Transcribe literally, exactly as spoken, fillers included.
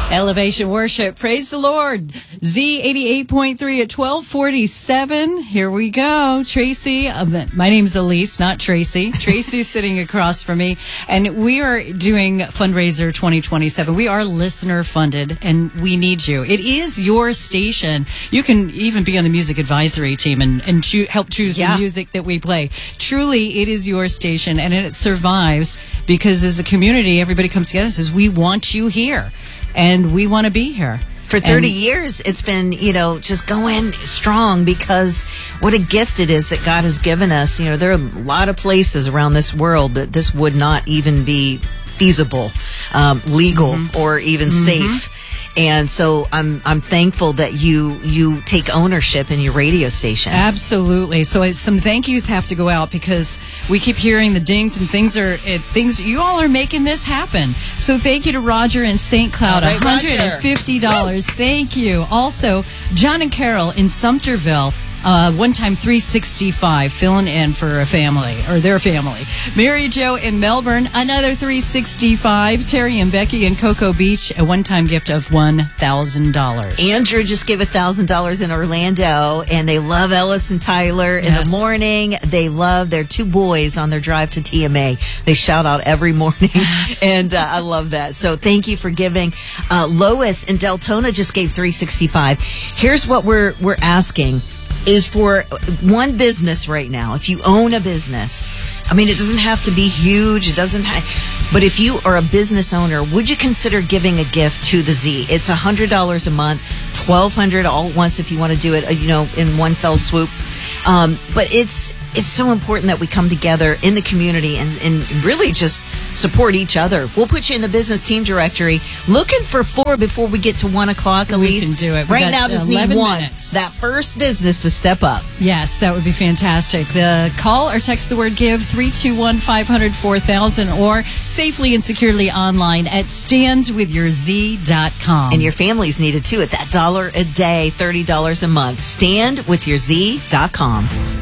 Elevation Worship. Praise the Lord. Z eighty-eight point three at twelve forty-seven. Here we go. Tracy, uh, my name's Elise, not Tracy. Tracy's sitting across from me. And we are doing Fundraiser twenty twenty-seven. We are listener funded and we need you. It is your station. You can even be on the music advisory team and, and choo- help choose yeah. the music that we play. Truly, it is your station and it survives because as a community, everybody comes together and says, we want you here. And we want to be here. For thirty and, years, it's been, you know, just going strong because what a gift it is that God has given us. You know, there are a lot of places around this world that this would not even be feasible, um, legal, mm-hmm. or even mm-hmm. safe. And so I'm I'm thankful that you you take ownership in your radio station. Absolutely. So I, some thank yous have to go out because we keep hearing the dings and things are it, things. You all are making this happen. So thank you to Roger in Saint Cloud, right, one hundred fifty dollars. Thank you. Also, John and Carol in Sumterville. Uh, one time three sixty-five, filling in for a family, or their family. Mary Jo in Melbourne, another three sixty-five. Terry and Becky in Cocoa Beach, a one-time gift of one thousand dollars. Andrew just gave one thousand dollars in Orlando, and they love Ellis and Tyler in yes. the morning. They love their two boys on their drive to T M A. They shout out every morning, and uh, I love that. So thank you for giving. Uh, Lois in Deltona just gave three sixty-five. Here's what we're we're asking. Is for one business right now. If you own a business, I mean, it doesn't have to be huge. It doesn't have, but if you are a business owner, would you consider giving a gift to the Z? It's one hundred dollars a month, twelve hundred dollars all at once if you want to do it, you know, in one fell swoop. Um, but it's, it's so important that we come together in the community and, and really just support each other. We'll put you in the business team directory. Looking for four before we get to one o'clock, Elise. We can do it. We right now, just need one. Minutes. That first business to step up. Yes, that would be fantastic. The call or text the word give, three two one, five hundred, four thousand, or safely and securely online at stand with your z dot com. And your family's needed too at that dollar a day, thirty dollars a month. stand with your z dot com.